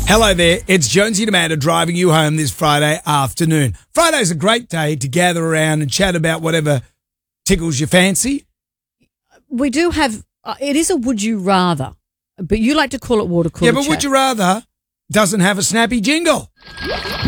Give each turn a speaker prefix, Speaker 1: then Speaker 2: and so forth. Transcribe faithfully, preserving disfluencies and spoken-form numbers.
Speaker 1: Hello there, it's Jonesy and Amanda driving you home this Friday afternoon. Friday's a great day to gather around and chat about whatever tickles your fancy.
Speaker 2: We do have, uh, it is a would you rather, but you like to call it water cooler
Speaker 1: Yeah, but
Speaker 2: chat.
Speaker 1: would you rather doesn't have a snappy jingle.